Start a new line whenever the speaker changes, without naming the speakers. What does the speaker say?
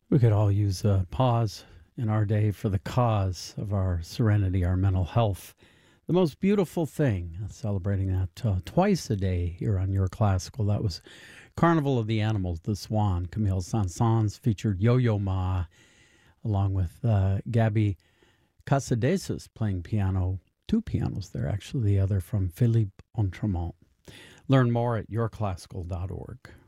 We could all use a pause in our day for the cause of our serenity, our mental health. The most beautiful thing, celebrating that twice a day here on Your Classical. That was Carnival of the Animals, The Swan. Camille Saint-Saëns featured Yo-Yo Ma, along with Gabby Casadesus playing piano. Two pianos there, actually, the other from Philippe Ontremont. Learn more at yourclassical.org.